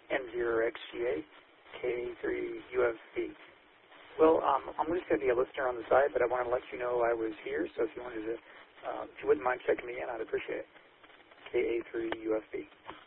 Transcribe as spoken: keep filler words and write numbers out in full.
N zero X G A K A three U F B. Well, um, I'm just going to be a listener on the side, but I wanted to let you know I was here, so if you wanted to, um, if you wouldn't mind checking me in, I'd appreciate it. K A three U F B.